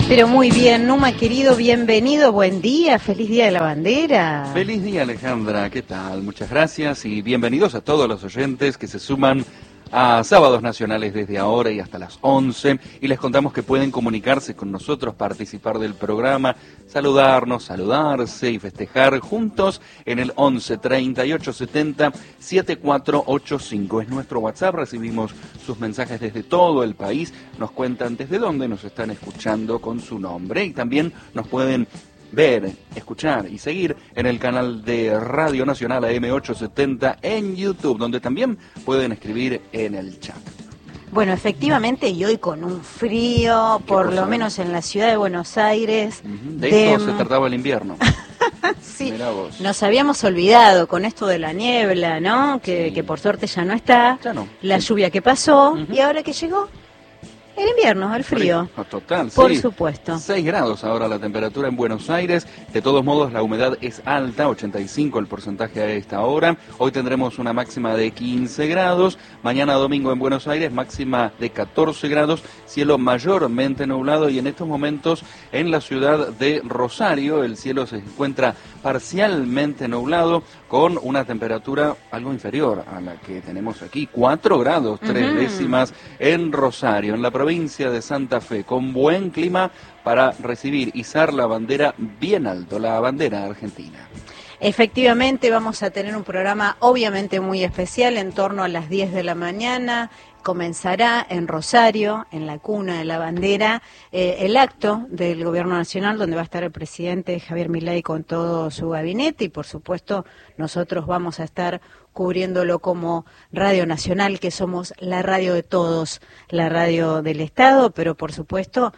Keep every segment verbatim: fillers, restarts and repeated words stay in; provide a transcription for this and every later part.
Pero muy bien, Numa querido, bienvenido, buen día, feliz día de la bandera. Feliz día, Alejandra, ¿qué tal? Muchas gracias y bienvenidos a todos los oyentes que se suman a Sábados Nacionales desde ahora y hasta las once, y les contamos que pueden comunicarse con nosotros, participar del programa, saludarnos, saludarse y festejar juntos en el once treinta y ocho setenta setenta y cuatro ochenta y cinco. Es nuestro WhatsApp, recibimos sus mensajes desde todo el país, nos cuentan desde dónde nos están escuchando con su nombre y también nos pueden ver, escuchar y seguir en el canal de Radio Nacional A M ochocientos setenta en YouTube, donde también pueden escribir en el chat. Bueno, efectivamente, y hoy con un frío, por lo menos en la ciudad de Buenos Aires. Uh-huh. De, de esto se trataba el invierno. Sí, nos habíamos olvidado con esto de la niebla, ¿no? Que, sí. que por suerte ya no está, ya no. la sí. lluvia que pasó, uh-huh. y ahora que llegó, el invierno, el frío. frío. Total, Por sí. supuesto. seis grados ahora la temperatura en Buenos Aires. De todos modos, la humedad es alta, ochenta y cinco el porcentaje a esta hora. Hoy tendremos una máxima de quince grados. Mañana domingo en Buenos Aires, máxima de catorce grados. Cielo mayormente nublado. Y en estos momentos, en la ciudad de Rosario, el cielo se encuentra parcialmente nublado, con una temperatura algo inferior a la que tenemos aquí. cuatro grados, tres uh-huh. décimas en Rosario, en la provincia de Santa Fe, con buen clima para recibir, izar la bandera bien alto, la bandera argentina. Efectivamente, vamos a tener un programa obviamente muy especial en torno a las diez de la mañana. Comenzará en Rosario, en la cuna de la bandera, eh, el acto del Gobierno Nacional, donde va a estar el presidente Javier Milei con todo su gabinete, y por supuesto nosotros vamos a estar cubriéndolo como Radio Nacional, que somos la radio de todos, la radio del Estado, pero por supuesto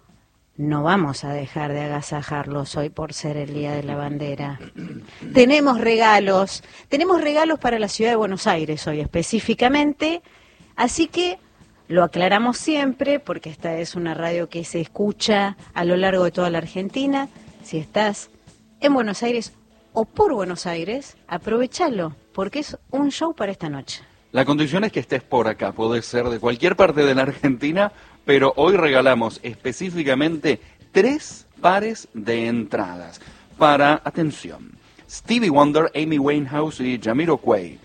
no vamos a dejar de agasajarlos hoy por ser el Día de la Bandera. Tenemos regalos, tenemos regalos para la ciudad de Buenos Aires hoy específicamente. Así que lo aclaramos siempre, porque esta es una radio que se escucha a lo largo de toda la Argentina. Si estás en Buenos Aires o por Buenos Aires, aprovechalo, porque es un show para esta noche. La condición es que estés por acá, puede ser de cualquier parte de la Argentina, pero hoy regalamos específicamente tres pares de entradas para, atención, Stevie Wonder, Amy Winehouse y Jamiroquai.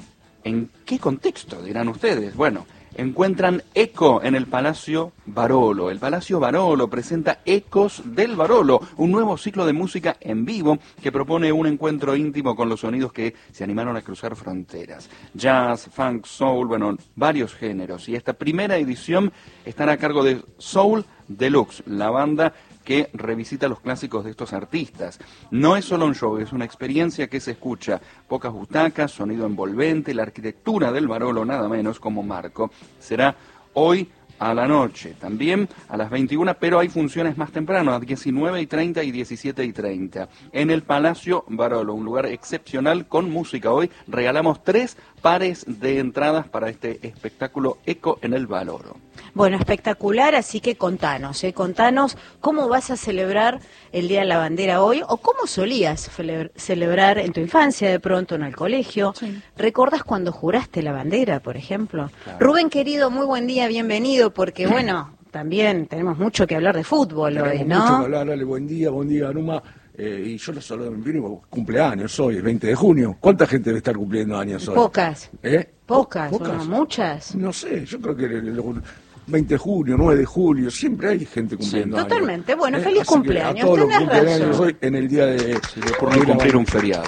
¿En qué contexto, dirán ustedes? Bueno, encuentran Eco en el Palacio Barolo. El Palacio Barolo presenta Ecos del Barolo, un nuevo ciclo de música en vivo que propone un encuentro íntimo con los sonidos que se animaron a cruzar fronteras. Jazz, funk, soul, bueno, varios géneros. Y esta primera edición estará a cargo de Soul Deluxe, la banda que revisita los clásicos de estos artistas. No es solo un show, es una experiencia que se escucha. Pocas butacas, sonido envolvente, la arquitectura del Barolo, nada menos como marco. Será hoy a la noche, también a las veintiuna, pero hay funciones más temprano, a diecinueve y treinta y diecisiete y treinta. En el Palacio Barolo, un lugar excepcional con música. Hoy regalamos tres pares de entradas para este espectáculo Eco en el Barolo. Bueno, espectacular, así que contanos, ¿eh? contanos cómo vas a celebrar el Día de la Bandera hoy, o cómo solías celebrar en tu infancia, de pronto en el colegio. Sí. ¿Recordás cuando juraste la bandera, por ejemplo? Claro. Rubén, querido, muy buen día, bienvenido, porque bueno, también tenemos mucho que hablar de fútbol tenemos hoy, ¿no? Mucho que hablar, dale, buen día, buen día, Numa. Eh, y yo les saludo en vivo, cumpleaños hoy, el veinte de junio. ¿Cuánta gente debe estar cumpliendo años hoy? Pocas. ¿Eh? Pocas, ¿Pocas? Bueno, muchas. No sé, yo creo que el, el, veinte de junio, nueve de julio, siempre hay gente cumpliendo sí, totalmente, años. bueno, ¿Eh? feliz Así cumpleaños, a todos tenés los cumpleaños razón. hoy en el día de... Sí, por no cumplir un feriado.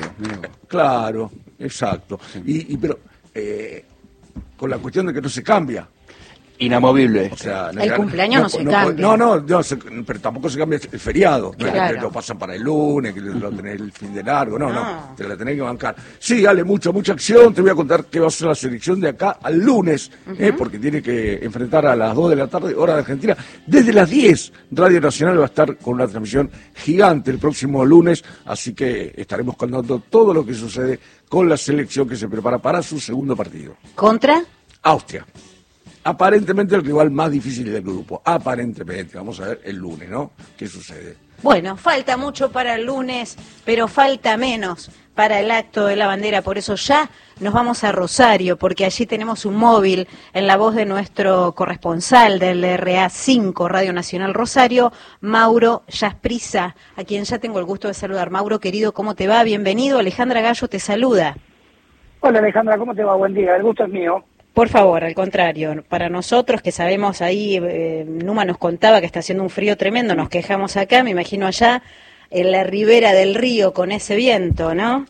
Claro, exacto. Sí. Y, y pero, eh, con la cuestión de que no se cambia. Inamovible. O sea, el no, cumpleaños no, no se no, cambia. No, no, no se, pero tampoco se cambia el feriado. Claro. Que lo pasan para el lunes, que lo tenés el fin de largo. No, no, no, te la tenés que bancar. Sí, dale, mucha, mucha acción. Te voy a contar qué va a ser la selección de acá al lunes, uh-huh. eh, porque tiene que enfrentar a las dos de la tarde, hora de Argentina. Desde las diez, Radio Nacional va a estar con una transmisión gigante el próximo lunes, así que estaremos contando todo lo que sucede con la selección que se prepara para su segundo partido. ¿Contra? Austria. aparentemente el rival más difícil del grupo. Aparentemente, vamos a ver el lunes, ¿no? ¿Qué sucede? Bueno, falta mucho para el lunes, pero falta menos para el acto de la bandera, por eso ya nos vamos a Rosario, porque allí tenemos un móvil en la voz de nuestro corresponsal del R A cinco, Radio Nacional Rosario, Mauro Yasprisa, a quien ya tengo el gusto de saludar. Mauro, querido, ¿cómo te va? Bienvenido, Alejandra Gallo te saluda. Hola Alejandra, ¿cómo te va? Buen día, el gusto es mío. Por favor, al contrario, para nosotros que sabemos ahí, eh, Numa nos contaba que está haciendo un frío tremendo, nos quejamos acá, me imagino allá en la ribera del río con ese viento, ¿no?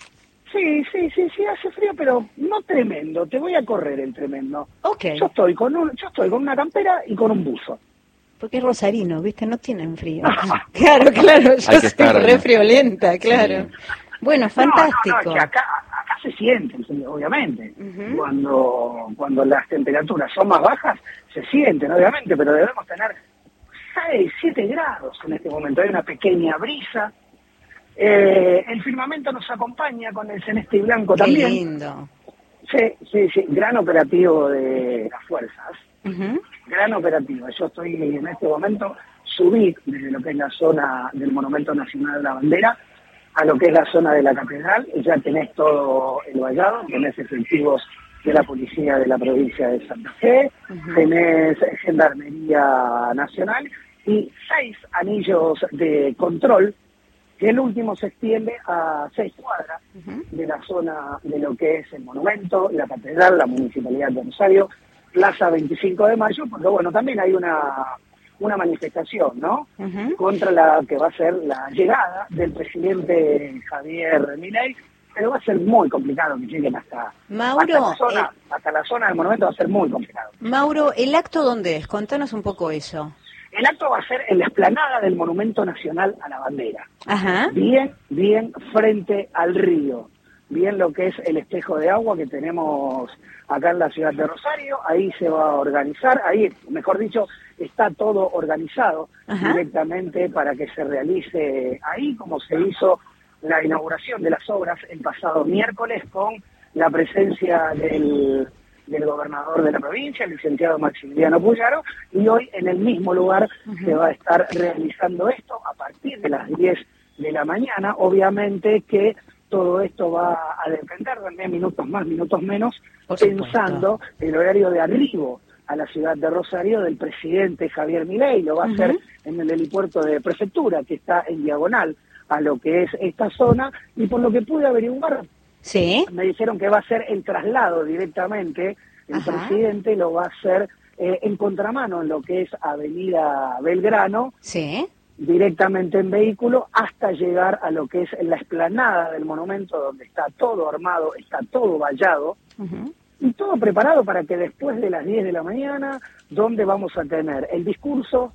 Sí, sí, sí, sí, hace frío, pero no tremendo, te voy a correr el tremendo. Okay. Yo estoy con un, yo estoy con una campera y con un buzo. Porque es rosarino, ¿viste? No tienen frío. Claro, claro, yo soy re friolenta, claro. Sí. Bueno, fantástico. No, no, no, que acá, acá se siente el frío, obviamente. Uh-huh. Cuando, cuando las temperaturas son más bajas, se sienten, obviamente, pero debemos tener seis, siete grados en este momento. Hay una pequeña brisa. Eh, el firmamento nos acompaña con el celeste y blanco. Qué también. Lindo. Sí, sí, sí. Gran operativo de las fuerzas. Uh-huh. Gran operativo. Yo estoy en este momento, subí desde lo que es la zona del Monumento Nacional de la Bandera a lo que es la zona de la Catedral, y ya tenés todo el vallado, tenés efectivos de la Policía de la Provincia de Santa Fe, uh-huh. tenés Gendarmería Nacional y seis anillos de control, que el último se extiende a seis cuadras uh-huh. de la zona de lo que es el monumento, la Catedral, la Municipalidad de Rosario, Plaza veinticinco de mayo, porque bueno, también hay una... una manifestación, ¿no? Uh-huh. Contra la que va a ser la llegada del presidente Javier Milei, pero va a ser muy complicado que lleguen hasta, Mauro, hasta, la zona, eh, hasta la zona del monumento, va a ser muy complicado. Mauro, ¿el acto dónde es? Contanos un poco eso. El acto va a ser en la explanada del Monumento Nacional a la Bandera. Ajá. Bien, bien frente al río. Bien lo que es el espejo de agua que tenemos acá en la ciudad de Rosario, ahí se va a organizar, ahí, mejor dicho, está todo organizado Ajá. directamente para que se realice ahí, como se hizo la inauguración de las obras el pasado miércoles con la presencia del, del gobernador de la provincia, el licenciado Maximiliano Puyaro, y hoy en el mismo lugar uh-huh. se va a estar realizando esto a partir de las diez de la mañana, obviamente que todo esto va a depender de minutos más, minutos menos, pensando el horario de arribo a la ciudad de Rosario del presidente Javier Milei. Lo va a uh-huh. hacer en el helipuerto de Prefectura, que está en diagonal a lo que es esta zona, y por lo que pude averiguar, ¿sí? me dijeron que va a ser el traslado directamente, el Ajá. presidente lo va a hacer eh, en contramano en lo que es Avenida Belgrano, ¿sí? directamente en vehículo hasta llegar a lo que es la explanada del monumento, donde está todo armado, está todo vallado, uh-huh. y todo preparado para que después de las diez de la mañana, donde vamos a tener el discurso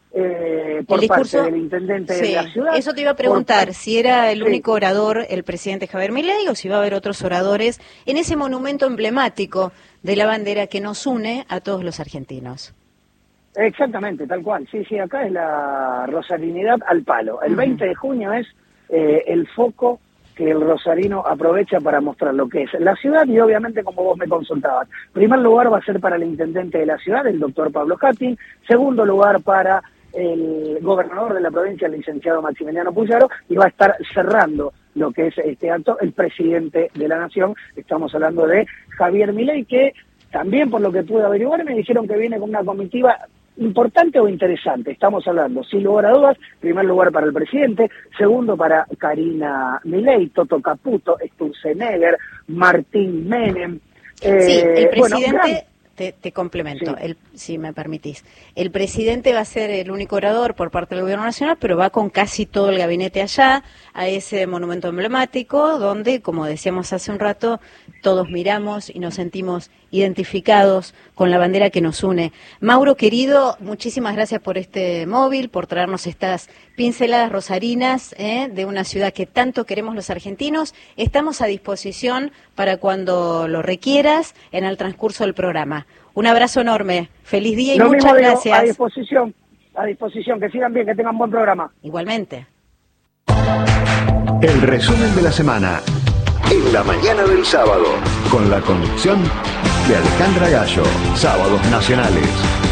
eh, por el discurso, parte del intendente sí, de la ciudad. Eso te iba a preguntar, por, si era el sí. único orador el presidente Javier Milei o si va a haber otros oradores en ese monumento emblemático de la bandera que nos une a todos los argentinos. Exactamente, tal cual. Sí, sí, acá es la rosarinidad al palo. El veinte de junio es eh, el foco que el rosarino aprovecha para mostrar lo que es la ciudad y obviamente como vos me consultabas. Primer lugar va a ser para el intendente de la ciudad, el doctor Pablo Hattin. Segundo lugar para el gobernador de la provincia, el licenciado Maximiliano Puyaro, y va a estar cerrando lo que es este acto el presidente de la nación. Estamos hablando de Javier Milei, que también por lo que pude averiguar me dijeron que viene con una comitiva importante o interesante. Estamos hablando, sin lugar a dudas, primer lugar para el presidente, segundo para Karina Milei, Toto Caputo, Sturzenegger, Martín Menem. Eh, sí, el presidente, bueno, gran... te, te complemento, sí. el, si me permitís. El presidente va a ser el único orador por parte del Gobierno Nacional, pero va con casi todo el gabinete allá, a ese monumento emblemático, donde, como decíamos hace un rato, todos miramos y nos sentimos identificados con la bandera que nos une. Mauro, querido, muchísimas gracias por este móvil, por traernos estas pinceladas rosarinas ¿eh? de una ciudad que tanto queremos los argentinos. Estamos a disposición para cuando lo requieras en el transcurso del programa. Un abrazo enorme, feliz día y lo muchas mismo gracias. Digo, a disposición, a disposición, que sigan bien, que tengan buen programa. Igualmente. El resumen de la semana en la mañana del sábado, con la conducción de Alejandra Gallo. Sábados nacionales.